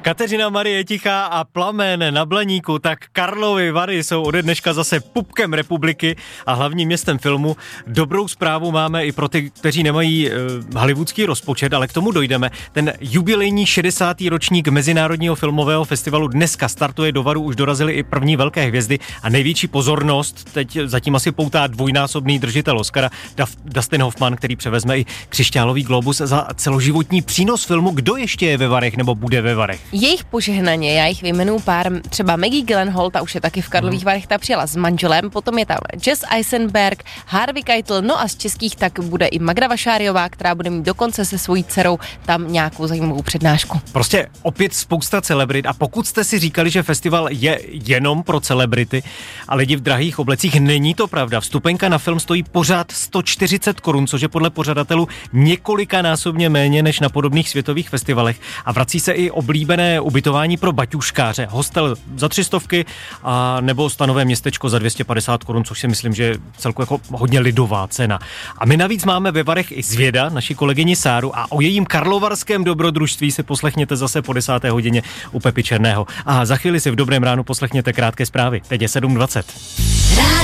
Kateřina Marie Tichá a Plamen na Blaníku, tak Karlovy Vary jsou ode dneška zase pupkem republiky a hlavním městem filmu. Dobrou zprávu máme i pro ty, kteří nemají hollywoodský rozpočet, ale k tomu dojdeme. Ten jubilejní 60. ročník Mezinárodního filmového festivalu dneska startuje, do Varu už dorazily i první velké hvězdy a největší pozornost teď zatím asi poutá dvojnásobný držitel Oscara Dustin Hoffman, který převezme i křišťálový globus za celoživotní přínos filmu. Kdo ještě je ve Varech nebo bude ve Varech? Jejich požehnaně, já jich vyjmenuji pár, třeba Maggie Gyllenhaal, ta už je taky v Karlových Varech, ta přijela s manželem, potom je tam Jesse Eisenberg, Harvey Keitel, no a z českých tak bude i Magda Vašáriová, která bude mít dokonce se svojí dcerou tam nějakou zajímavou přednášku. Prostě opět spousta celebrit a pokud jste si říkali, že festival je jenom pro celebrity a lidi v drahých oblecích, není to pravda. Vstupenka na film stojí pořád 140 korun, což je podle pořadatelů několikanásobně méně než na podobných světových festivalech a vrací se i oblíbené ubytování pro baťuškáře. Hostel za 300 a nebo stanové městečko za 250 korun, což si myslím, že je celku jako hodně lidová cena. A my navíc máme ve Varech i Zvěda, naši kolegyni Sáru, a o jejím karlovarském dobrodružství se poslechněte zase po 10. hodině u Pepy Černého. A za chvíli si v Dobrém ránu poslechněte krátké zprávy. Teď je 7:20.